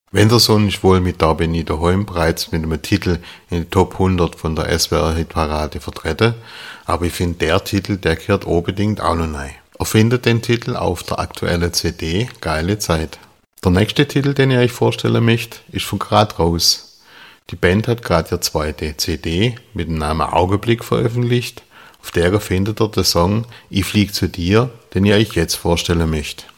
Wenderson ist wohl mit Da bin ich daheim bereits mit einem Titel in die Top 100 von der SWR-Hitparade vertreten, aber ich finde, der Titel, der gehört unbedingt auch noch rein. Er findet den Titel auf der aktuellen CD Geile Zeit. Der nächste Titel, den ich euch vorstellen möchte, ist von Grad raus. Die Band hat gerade ihre zweite CD mit dem Namen Augenblick veröffentlicht, auf der findet ihr den Song Ich flieg zu dir, den ich euch jetzt vorstellen möchte.